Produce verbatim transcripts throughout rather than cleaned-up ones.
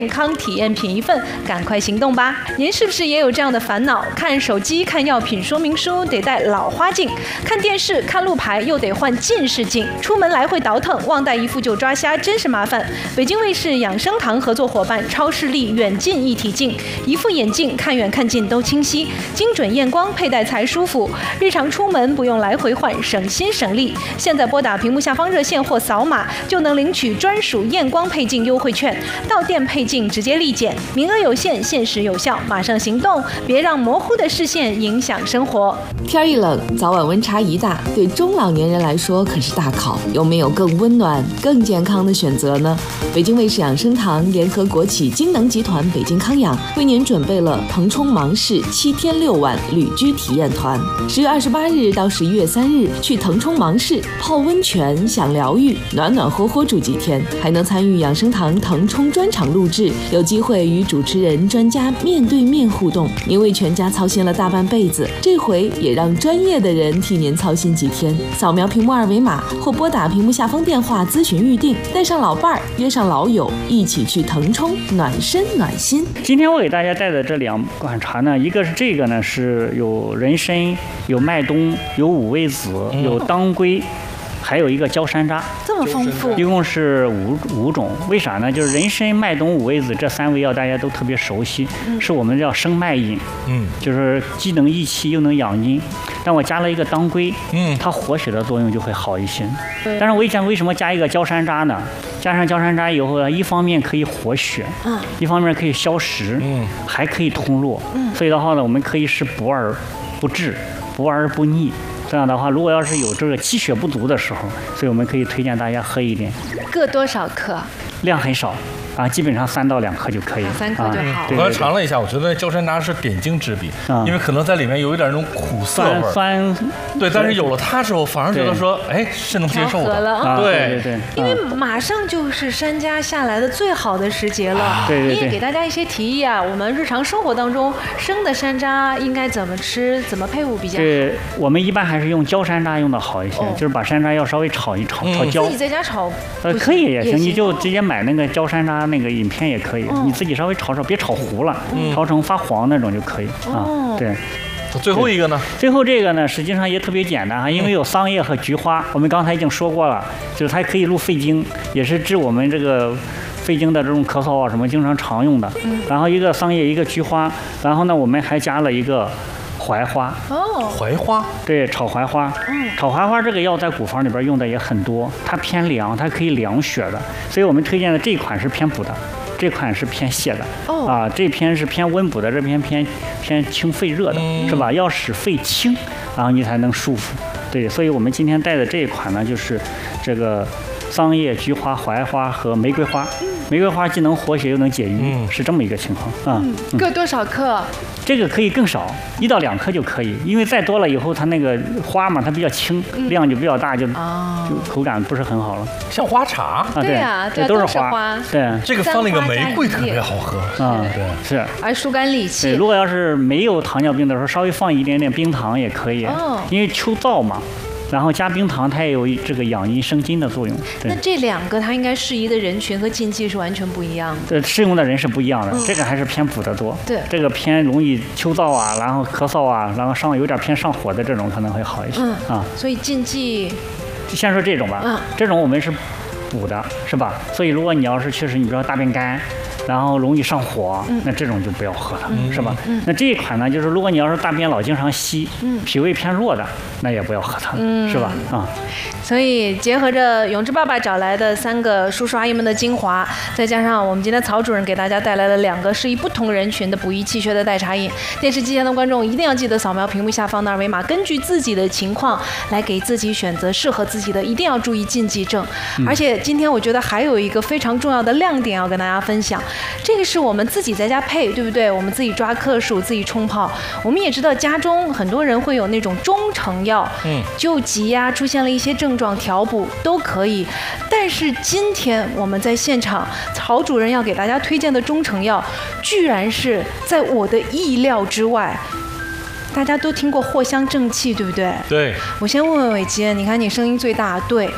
健康体验品一份，赶快行动吧！您是不是也有这样的烦恼？看手机、看药品说明书得戴老花镜，看电视、看路牌又得换近视镜，出门来回倒腾，忘带一副就抓瞎，真是麻烦。北京卫视养生堂合作伙伴超视力远近一体镜，一副眼镜看远看近都清晰，精准验光，佩戴才舒服。日常出门不用来回换，省心省力。现在拨打屏幕下方热线或扫码就能领取专属验光配镜优惠券，到店配镜直接立减，名额有限，限时有效，马上行动，别让模糊的视线影响生活。 天一冷，早晚温差一大，对中老年人来说可是大考。有没有更温暖、更健康的选择呢？北京卫视养生堂联合国企京能集团北京康养，为您准备了腾冲芒市七天六晚旅居体验团。十月二十八日到十一月三日，去腾冲芒市泡温泉、享疗愈，暖暖和和住几天，还能参与养生堂腾冲专场录制。有机会与主持人、专家面对面互动，您为全家操心了大半辈子，这回也让专业的人替您操心几天。扫描屏幕二维码或拨打屏幕下方电话咨询预定，带上老伴儿，约上老友，一起去腾冲暖身暖心。 今天我给大家带的这两款茶呢，一个是这个呢，是有人参、有麦冬、有五味子、有当归。还有一个焦山楂， 这么丰富， 一共是五五种。为啥呢？就是人参、麦冬、五味子这三味药大家都特别熟悉，嗯、是我们叫生脉饮，嗯，就是既能益气又能养阴。但我加了一个当归，嗯，它活血的作用就会好一些。但是我想为什么加一个焦山楂呢？加上焦山楂以后呢，一方面可以活血，嗯，一方面可以消食，嗯，还可以通络，嗯，所以的话呢，我们可以是补而不滞，补而不腻。这样的话，如果要是有这个气血不足的时候，所以我们可以推荐大家喝一点。 各多少克？量很少。啊，基本上三到两克就可以， 三克就好。 我刚尝了一下，我觉得焦山楂是点睛之笔，因为可能在里面有一点那种苦涩味儿， 酸， 对。但是有了它之后，反而觉得说，哎，是能接受的。 对对对。 因为马上就是山楂下来的最好的时节了， 对对对。 你也给大家一些提议啊，我们日常生活当中生的山楂应该怎么吃，怎么配伍比较好？ 对，我们一般还是用焦山楂用的好一些，就是把山楂要稍微炒一炒，炒焦。 自己在家炒， 呃，可以也行，你就直接买那个焦山楂那个饮片也可以，嗯、你自己稍微炒炒，别炒糊了，嗯、炒成发黄那种就可以、哦、啊。对， 最后一个呢？ 最后这个呢，实际上也特别简单啊，因为有桑叶和菊花，我们刚才已经说过了，就是它可以入肺经，也是治我们这个肺经的这种咳嗽啊什么经常常用的。嗯、然后一个桑叶，一个菊花，然后呢，我们还加了一个槐花。 哦， 槐花， 对，炒槐花。嗯，炒槐花这个药在古方里边用的也很多，它偏凉，它可以凉血的，所以我们推荐的这一款是偏补的。这款是偏泻的，哦、啊，这篇是偏温补的，这篇偏偏清肺热的，嗯、是吧？要使肺清，然后你才能舒服。对，所以我们今天带的这一款呢，就是这个桑叶、菊花、槐花和玫瑰花。玫瑰花既能活血又能解郁，嗯、是这么一个情况啊。 嗯嗯、各多少克？ 这个可以更少，一到两克就可以，因为再多了以后它那个花嘛，它比较轻，嗯、量就比较大，就、哦、就口感不是很好了。 像花茶啊，对啊， 这都是花。对， 这个放那个玫瑰特别好喝啊，对，是。 而疏肝理气。 对，如果要是没有糖尿病的时候，稍微放一点点冰糖也可以，哦、因为秋燥嘛。然后加冰糖，它也有这个养阴生津的作用。 那这两个它应该适宜的人群和禁忌是完全不一样的。 对，适用的人是不一样的。嗯、这个还是偏补的多。 对， 这个偏容易秋燥啊，然后咳嗽啊，然后上有点偏上火的这种可能会好一些。嗯啊。 所以禁忌， 先说这种吧。嗯。这种我们是补的，是吧？所以如果你要是确实你比如说大便干。然后容易上火，嗯、那这种就不要喝了，嗯、是吧？嗯、那这一款呢，就是如果你要是大便老经常稀，嗯、脾胃偏弱的，那也不要喝它了，嗯、是吧？啊。 所以结合着永志爸爸找来的三个叔叔阿姨们的精华，再加上我们今天曹主任给大家带来了两个适宜不同人群的补益气血的代茶饮，电视机前的观众一定要记得扫描屏幕下方的二维码，根据自己的情况来给自己选择适合自己的，一定要注意禁忌症。嗯、而且今天我觉得还有一个非常重要的亮点要跟大家分享，这个是我们自己在家配，对不对？我们自己抓克数，自己冲泡。我们也知道家中很多人会有那种中成药，嗯，救急呀、啊，出现了一些症状调补都可以。但是今天我们在现场，曹主任要给大家推荐的中成药，居然是在我的意料之外。大家都听过藿香正气，对不对？ 对。 我先问问伟杰，你看你声音最大，对。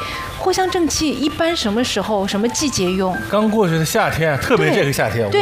藿香正气一般什么时候、什么季节用？ 刚过去的夏天，特别这个夏天。